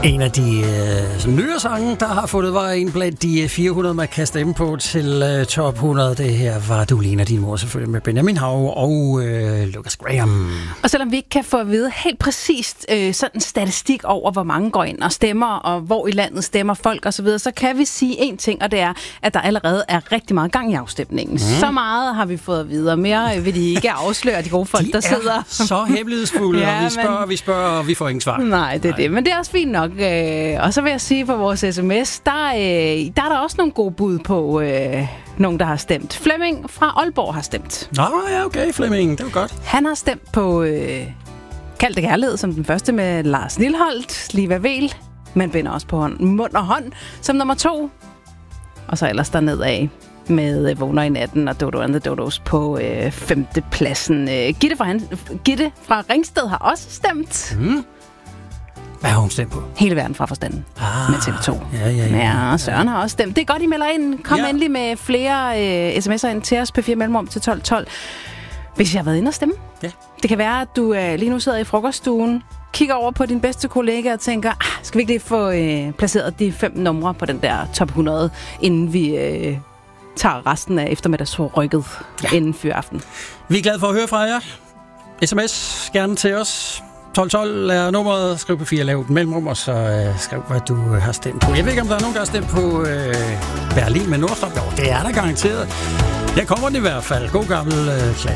En af de nyere sange, der har fået vej ind blandt de 400, man kan stemme på til top 100. Det her var Du ligner din mor, selvfølgelig med Benjamin Hav og Lucas Graham. Og selvom vi ikke kan få at vide helt præcist sådan en statistik over, hvor mange går ind og stemmer, og hvor i landet stemmer folk osv., så kan vi sige én ting, og det er, at der allerede er rigtig meget gang i afstemningen. Så meget har vi fået at vide, og mere vil de ikke afsløre, de gode folk, der sidder. De er så hemmelighedsfulde, ja, og vi spørger, og vi får ingen svar. Nej, det er det. Men det er også fint nok. Og så vil jeg sige på vores sms, der er der også nogle gode bud på nogen, der har stemt. Flemming fra Aalborg har stemt. Nå, ja, okay, Flemming. Det var godt. Han har stemt på Kald det kærlighed som den første med Lars Lilholt, Liva Vel. Man binder også på mund og hånd som nummer 2. Og så ellers dernedad med Vågner i natten og Dodo and the Dodos på 5. pladsen. Gitte fra Ringsted har også stemt. Hvad har hun stemt på? Hele verden fra forstanden med TV2. Ja, Søren har også stemt. Det er godt, I melder ind. Kom endelig med flere sms'er ind til os på 4 mellemrum til 1212. Hvis jeg har været inde og stemme. Ja. Det kan være, at du lige nu sidder i frokoststuen, kigger over på din bedste kollega og tænker, skal vi ikke lige få placeret de 5 numre på den der top 100, inden vi tager resten af eftermiddagsrykket inden fyraften. Vi er glade for at høre fra jer. SMS gerne til os. 1212 er nummeret. Skriv på 4, lav et mellemrum, og så skriv, hvad du har stemt på. Jeg ved ikke, om der er nogen, der har stemt på Berlin med Nordstrøm. Jo, det er der garanteret. Der kommer den i hvert fald. God gammel